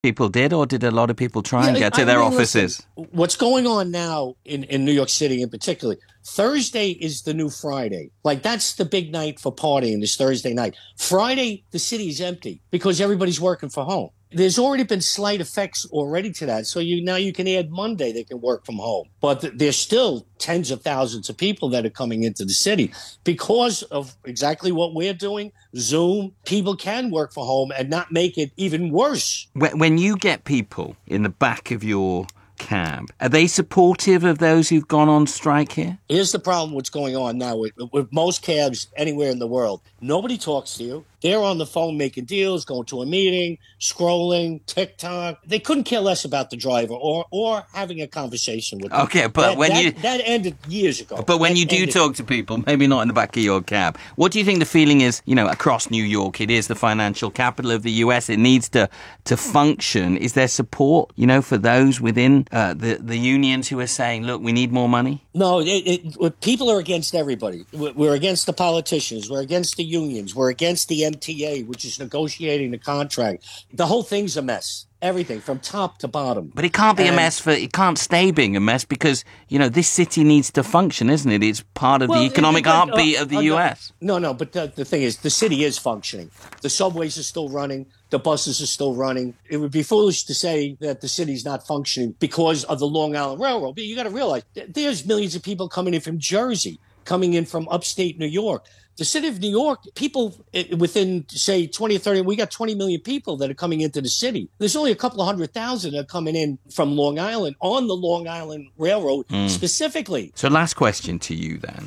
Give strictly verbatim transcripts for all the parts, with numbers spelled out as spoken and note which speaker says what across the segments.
Speaker 1: People did, or did a lot of people try and
Speaker 2: Yeah,
Speaker 1: get to
Speaker 2: I
Speaker 1: their
Speaker 2: mean,
Speaker 1: offices?
Speaker 2: listen, what's going on now in, in New York City in particular, Thursday is the new Friday. Like, that's the big night for partying, this Thursday night. Friday, the city's empty because everybody's working from home. There's already been slight effects already to that. So you now you can add Monday, they can work from home. But th- there's still tens of thousands of people that are coming into the city because of exactly what we're doing. Zoom, people can work from home and not make it even worse.
Speaker 1: When, when you get people in the back of your cab, are they supportive of those who've gone on strike here?
Speaker 2: Here's the problem what's going on now with, with most cabs anywhere in the world. Nobody talks to you. They're on the phone making deals, going to a meeting, scrolling, TikTok. They couldn't care less about the driver or or having a conversation with them.
Speaker 1: Okay, but
Speaker 2: that,
Speaker 1: when
Speaker 2: that,
Speaker 1: you...
Speaker 2: That ended years ago.
Speaker 1: But when
Speaker 2: That
Speaker 1: you do
Speaker 2: ended.
Speaker 1: talk to people, maybe not in the back of your cab, what do you think the feeling is, you know, across New York? It is the financial capital of the U S. It needs to, to function. Is there support, you know, for those within uh, the, the unions who are saying, look, we need more money?
Speaker 2: No, it, it, people are against everybody. We're against the politicians. We're against the unions. We're against the M T A, which is negotiating the contract. The whole thing's a mess. Everything from top to bottom.
Speaker 1: But it can't be
Speaker 2: and,
Speaker 1: a mess for, it can't stay being a mess because, you know, this city needs to function, isn't it? It's part of
Speaker 2: well,
Speaker 1: the economic
Speaker 2: it, it,
Speaker 1: heartbeat
Speaker 2: uh,
Speaker 1: of the
Speaker 2: uh,
Speaker 1: U S.
Speaker 2: No, no, but the, the thing is, the city is functioning. The subways are still running. The buses are still running. It would be foolish to say that the city's not functioning because of the Long Island Railroad. But you got to realize there's millions of people coming in from Jersey, coming in from upstate New York. The city of New York, people within, say, twenty or thirty, we got twenty million people that are coming into the city. There's only a couple of hundred thousand that are coming in from Long Island on the Long Island Railroad mm. specifically.
Speaker 1: So last question to you then.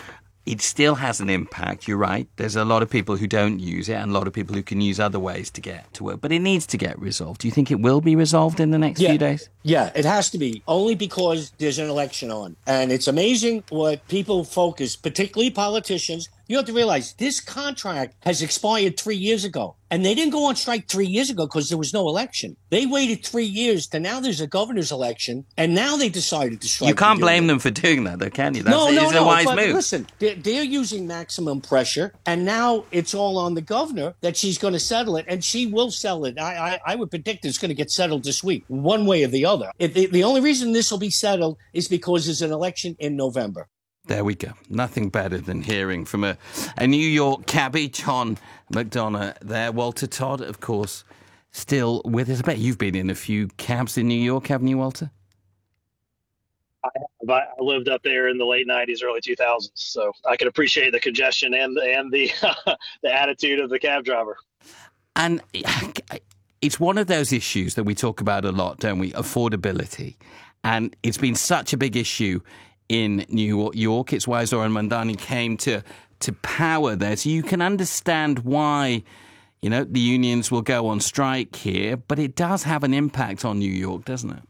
Speaker 1: It still has an impact, you're right. There's a lot of people who don't use it and a lot of people who can use other ways to get to work. But it needs to get resolved. Do you think it will be resolved in the next
Speaker 2: yeah.
Speaker 1: few days?
Speaker 2: Yeah, it has to be, only because there's an election on. And it's amazing what people focus, particularly politicians. You have to realize this contract has expired three years ago. And they didn't go on strike three years ago because there was no election. They waited three years to now there's a governor's election. And now they decided to strike.
Speaker 1: You can't blame them for doing that, though, can you? That's,
Speaker 2: no, no,
Speaker 1: it's
Speaker 2: no.
Speaker 1: a wise
Speaker 2: but
Speaker 1: move.
Speaker 2: Listen, they're, they're using maximum pressure. And now it's all on the governor that she's going to settle it. And she will settle it. I, I, I would predict it's going to get settled this week, one way or the other. If the, the only reason this will be settled is because there's an election in November.
Speaker 1: There we go. Nothing better than hearing from a, a New York cabbie, John McDonough there. Walter Todd, of course, still with us. I bet you've been in a few cabs in New York, haven't you, Walter?
Speaker 3: I have. I lived up there in the late nineties, early two thousands, so I can appreciate the congestion and, and the, the attitude of the cab driver.
Speaker 1: And it's one of those issues that we talk about a lot, don't we? Affordability. And it's been such a big issue in New York. It's why Zoran Mandani came to to power there. So you can understand why, you know, the unions will go on strike here, but it does have an impact on New York, doesn't it?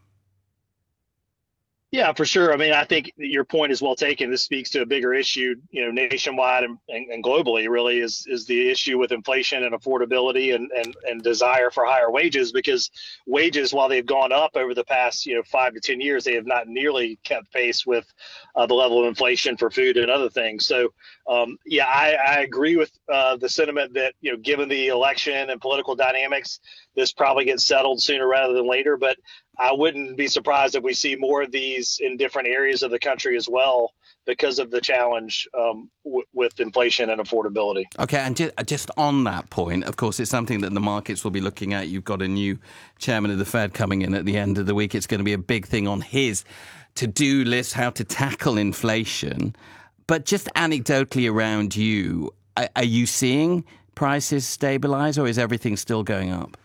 Speaker 3: Yeah, for sure. I mean, I think your point is well taken. This speaks to a bigger issue, you know, nationwide and, and, and globally, really, is is the issue with inflation and affordability and, and, and desire for higher wages, because wages, while they've gone up over the past, you know, five to ten years, they have not nearly kept pace with uh, the level of inflation for food and other things. So, um, yeah, I, I agree with uh, the sentiment that, you know, given the election and political dynamics, this probably gets settled sooner rather than later. But I wouldn't be surprised if we see more of these in different areas of the country as well, because of the challenge um, w- with inflation and affordability.
Speaker 1: Okay, and just, just on that point, of course, it's something that the markets will be looking at. You've got a new chairman of the Fed coming in at the end of the week. It's going to be a big thing on his to-do list, how to tackle inflation. But just anecdotally around you, are, are you seeing prices stabilize, or is everything still going up?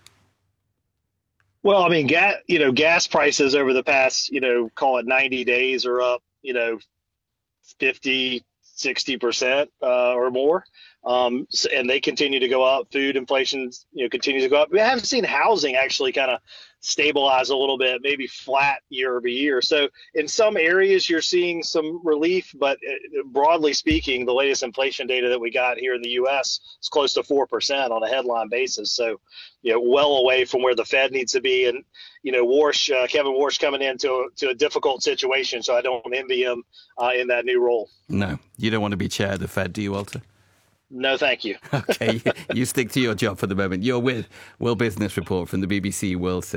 Speaker 3: Well, I mean, gas, you know, gas prices over the past, you know, call it ninety days are up, you know, fifty, sixty percent uh, or more. Um, and they continue to go up. Food inflation, you know, continues to go up. We haven't seen housing actually kind of stabilize a little bit, maybe flat year over year. So in some areas you're seeing some relief, but broadly speaking, the latest inflation data that we got here in the U S is close to four percent on a headline basis. So, you know, well away from where the Fed needs to be. And, you know, Warsh, uh, Kevin Warsh coming into a, to a difficult situation. So I don't envy him uh, in that new role.
Speaker 1: No, you don't want to be chair of the Fed, do you, Walter?
Speaker 3: No, thank you.
Speaker 1: Okay, you stick to your job for the moment. You're with World Business Report from the B B C World Service.